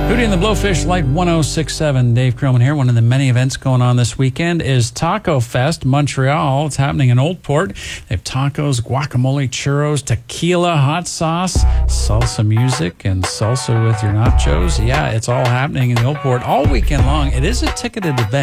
Hootie and the Blowfish Light 1067. Dave Krillman here. One of the many events going on this weekend is Taco Fest Montreal. It's happening in Old Port. They have tacos, guacamole, churros, tequila, hot sauce, salsa music, and salsa with your nachos. Yeah, it's all happening in the Old Port all weekend long. It is a ticketed event.